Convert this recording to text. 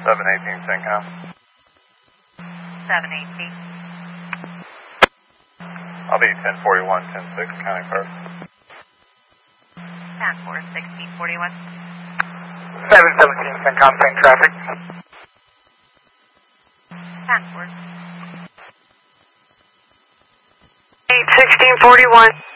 718 CENTCOM. 718. I'll be 1041, 106 County First. 10-4, 1641. 717 CENTCOM, same traffic. 10-4. 1641.